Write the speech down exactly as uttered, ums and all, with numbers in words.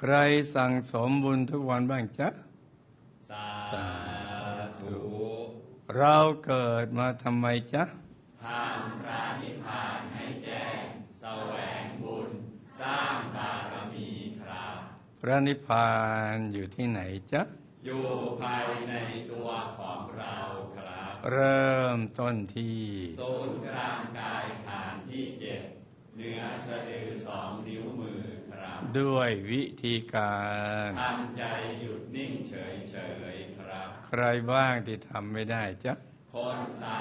ใครสั่งสมบุญทุกวันบ้างจ๊ะสาธุเราเกิดมาทำไมจ๊ะทำพระนิพพานให้แจ้งแสวงบุญสร้างบารมีครับพระนิพพานอยู่ที่ไหนจ๊ะอยู่ภายในตัวของเราครับเริ่มต้นที่ศูนย์กลางกายฐานที่เจ็ดเหนือสะดือสองนิ้วมือครับด้วยวิธีการทำใจหยุดนิ่งเฉยๆครับใครบ้างที่ทำไม่ได้จ๊ะคนตา